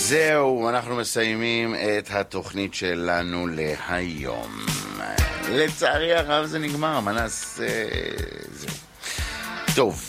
זהו, אנחנו מסיימים את התוכנית שלנו להיום. לצערי הרב זה נגמר, מה נעשה? זהו. טוב,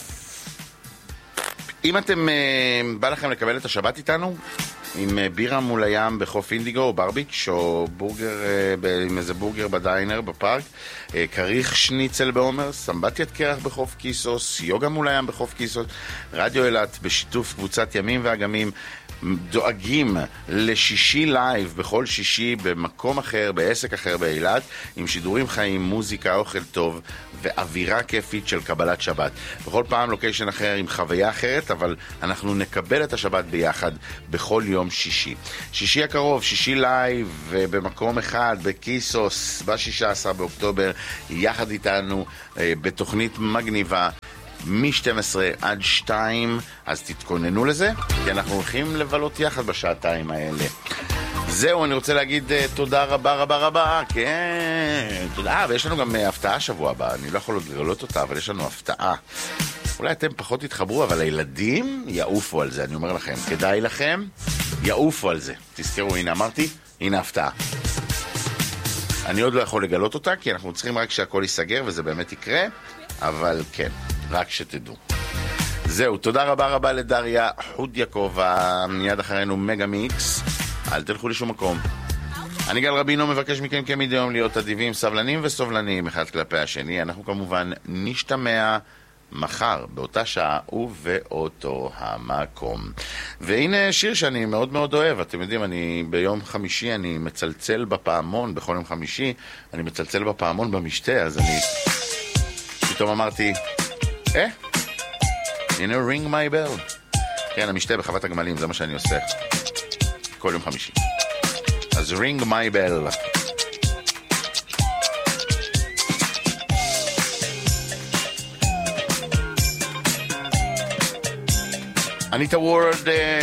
אם אתם בא לכם לקבל את השבת איתנו עם בירה מול הים בחוף אינדיגו או ברביץ' או בורגר עם איזה בורגר בדיינר בפארק, קריך שניצל בעומר, סמבטיית קרח בחוף קיסוס, יוגה מול הים בחוף קיסוס, רדיו אילת בשיתוף קבוצת ימים ואגמים דואגים לשישי לייב בכל שישי במקום אחר, בעסק אחר באילת, עם שידורים חיים, מוזיקה, אוכל טוב ואווירה כיפית של קבלת שבת. בכל פעם לוקיישן אחר עם חוויה אחרת, אבל אנחנו נקבל את השבת ביחד בכל יום שישי. שישי הקרוב, שישי לייב במקום אחד, בקיסוס, ב-16 באוקטובר, יחד איתנו בתוכנית מגניבה. מ-12 עד 2, אז תתכוננו לזה, כי אנחנו הולכים לבלות יחד בשעתיים האלה. זהו, אני רוצה להגיד תודה רבה רבה רבה, כן, תודה, ויש לנו גם הפתעה שבוע הבא, אני לא יכול עוד לראות אותה, אבל יש לנו הפתעה. אולי אתם פחות תתחברו, אבל הילדים יעופו על זה, אני אומר לכם, כדאי לכם, יעופו על זה. תזכרו, הנה אמרתי, הנה הפתעה. אני עוד לא יכול לגלות אותה, כי אנחנו צריכים רק שהכל ייסגר, וזה באמת יקרה, אבל כן. רק שתדעו. זהו, תודה רבה רבה לדריה חוד יעקב, מיד אחרינו מגה מיקס. אל תלכו לשום מקום. אני גל רבינו מבקש מכם כמדי יום להיות אדיבים, סבלנים וסובלנים אחד כלפי השני. אנחנו כמובן נשתמע מחר באותה שעה ובאותו המקום. והנה שיר שאני מאוד מאוד אוהב. אתם יודעים, אני ביום חמישי אני מצלצל בפעמון, בכל יום חמישי אני מצלצל בפעמון במשתה, אז אני פתאום אמרתי, הנה ring my bell. כן, המשתה בחוות הגמלים, זה מה שאני עושה כל יום חמישי. אז ring my bell. אניטה וורד